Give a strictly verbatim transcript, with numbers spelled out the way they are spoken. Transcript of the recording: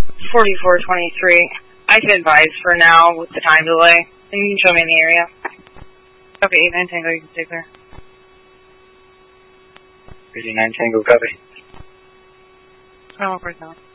forty-four twenty-three. I can advise for now with the time delay. And you can show me in the area. Okay, eight nine Tango, you can stay clear. eighty-nine Tango, copy. Oh, of course not.